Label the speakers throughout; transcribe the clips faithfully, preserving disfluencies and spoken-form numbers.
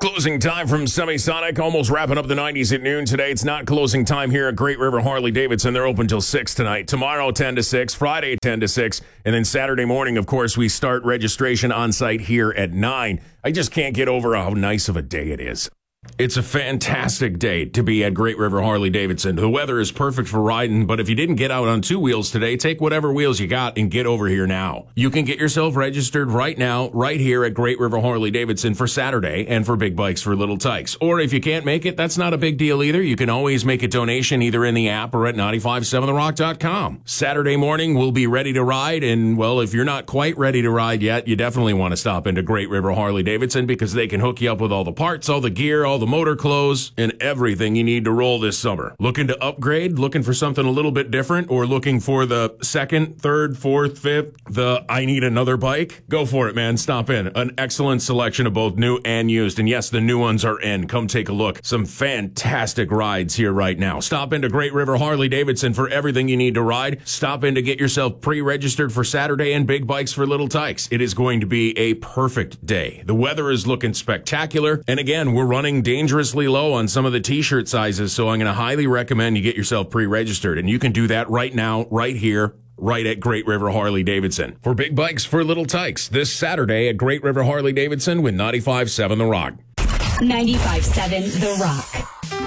Speaker 1: Closing time from Semisonic, almost wrapping up the nineties at noon today. It's not closing time here at Great River Harley-Davidson. They're open till six tonight. Tomorrow, ten to six. Friday, ten to six. And then Saturday morning, of course, we start registration on site here at nine. I just can't get over how nice of a day it is. It's a fantastic day to be at Great River Harley-Davidson. The weather is perfect for riding, but if you didn't get out on two wheels today, take whatever wheels you got and get over here now. You can get yourself registered right now, right here at Great River Harley-Davidson for Saturday and for Big Bikes for Little Tykes. Or if you can't make it, that's not a big deal either. You can always make a donation either in the app or at nine five seven the rock dot com. Saturday morning, we'll be ready to ride, and, well, if you're not quite ready to ride yet, you definitely want to stop into Great River Harley-Davidson because they can hook you up with all the parts, all the gear, all the motor clothes, and everything you need to roll this summer. Looking to upgrade, looking for something a little bit different, or looking for the second, third, fourth, fifth, the I need another bike? Go for it, man. Stop in. An excellent selection of both new and used. And yes, the new ones are in. Come take a look. Some fantastic rides here right now. Stop into Great River Harley-Davidson for everything you need to ride. Stop in to get yourself pre-registered for Saturday and Big Bikes for Little Tykes. It is going to be a perfect day. The weather is looking spectacular. And again, we're running dangerously low on some of the t-shirt sizes, so I'm going to highly recommend you get yourself pre-registered. And you can do that right now, right here, right at Great River Harley-Davidson. For Big Bikes for Little Tykes, this Saturday at Great River Harley-Davidson with ninety-five seven The Rock.
Speaker 2: ninety-five seven The Rock.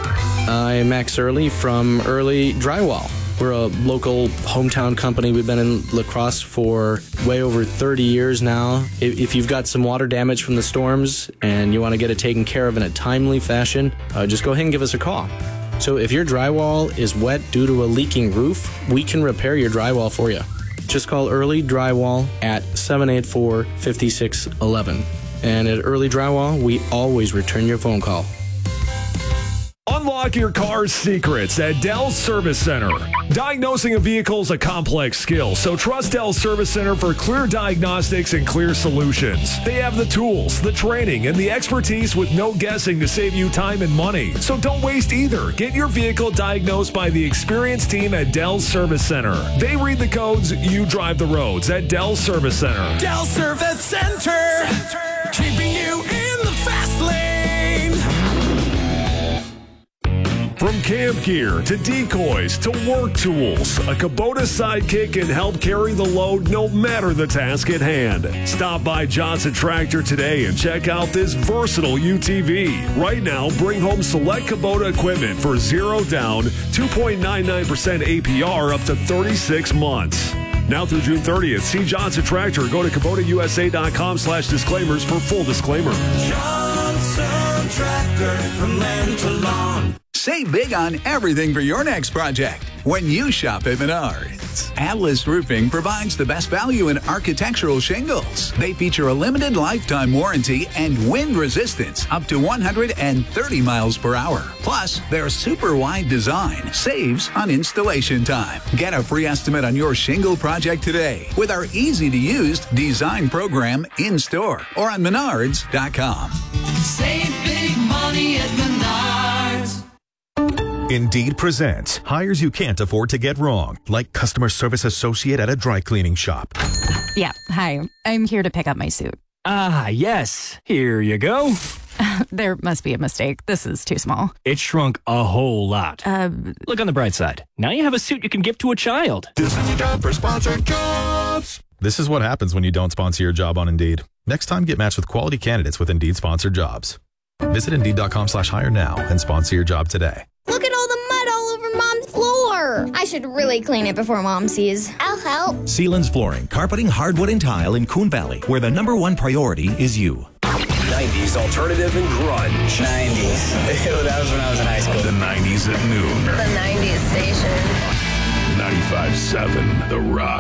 Speaker 3: I'm Max Early from Early Drywall. We're a local hometown company. We've been in La Crosse for way over thirty years now. If you've got some water damage from the storms and you want to get it taken care of in a timely fashion, uh, just go ahead and give us a call. So if your drywall is wet due to a leaking roof, we can repair your drywall for you. Just call Early Drywall at seven eight four, five six one one. And at Early Drywall, we always return your phone call.
Speaker 4: Unlock your car's secrets at Dell Service Center. Diagnosing a vehicle is a complex skill, so trust Dell Service Center for clear diagnostics and clear solutions. They have the tools, the training, and the expertise with no guessing to save you time and money. So don't waste either. Get your vehicle diagnosed by the experienced team at Dell Service Center. They read the codes, you drive the roads at Dell Service Center.
Speaker 5: Dell Service Center, Center. Keeping you in the fast lane.
Speaker 4: From camp gear to decoys to work tools, a Kubota Sidekick can help carry the load no matter the task at hand. Stop by Johnson Tractor today and check out this versatile U T V. Right now, bring home select Kubota equipment for zero down, two point nine nine percent A P R up to thirty-six months. Now through June thirtieth, see Johnson Tractor. Go to Kubota U S A dot com slash disclaimers for full disclaimer.
Speaker 5: Johnson Tractor, from land to lawn.
Speaker 6: Save big on everything for your next project when you shop at Menards. Atlas Roofing provides the best value in architectural shingles. They feature a limited lifetime warranty and wind resistance up to one hundred thirty miles per hour. Plus, their super wide design saves on installation time. Get a free estimate on your shingle project today with our easy-to-use design program in-store or on menards dot com.
Speaker 5: Save big money at Menards.
Speaker 7: Indeed presents hires you can't afford to get wrong, like customer service associate at a dry cleaning shop.
Speaker 8: Yeah, hi. I'm here to pick up my suit.
Speaker 9: Ah, yes. Here you go.
Speaker 8: There must be a mistake. This is too small.
Speaker 9: It shrunk a whole lot.
Speaker 8: Uh,
Speaker 9: Look on the bright side. Now you have a suit you can give to a child.
Speaker 7: This is your job for sponsored jobs. This is what happens when you don't sponsor your job on Indeed. Next time, get matched with quality candidates with Indeed sponsored jobs. Visit Indeed dot com slash hire now and sponsor your job today.
Speaker 10: Look at all the mud all over Mom's floor. I should really clean it before Mom sees. I'll help.
Speaker 11: Sealands Flooring, carpeting, hardwood, and tile in Coon Valley, where the number one priority is you.
Speaker 12: nineties alternative and grunge.
Speaker 13: nineties. That was when I was in high school.
Speaker 12: The nineties at noon.
Speaker 14: The nineties station.
Speaker 12: ninety-five seven The Rock.